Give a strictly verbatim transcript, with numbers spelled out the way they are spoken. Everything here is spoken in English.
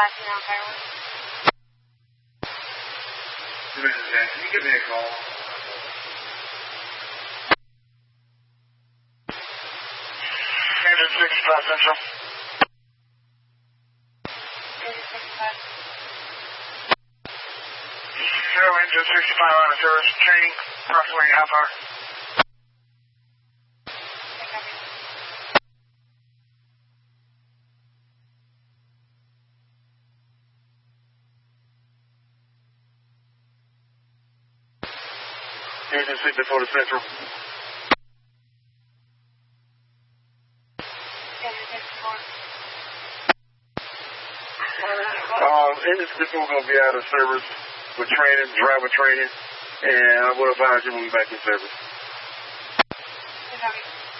flashing out fireworks. This is Jen. Can you give me a call? Engine sixty-five Central. Engine sixty-five. Zero Engine sixty-five on a service training, approximately a half hour. Engine sixty-four to Central. Engine sixty-four. Um, Engine sixty-four going to be out of service with training, driver training, and I will advise you when we're back in service. Copy.